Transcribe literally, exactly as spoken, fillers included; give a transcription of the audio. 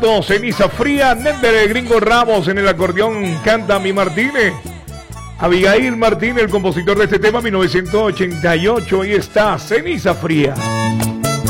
Ceniza Fría, Nender Gringo Ramos en el acordeón, canta Mi Martínez. Abigail Martínez, el compositor de este tema, mil novecientos ochenta y ocho, ahí está, Ceniza Fría.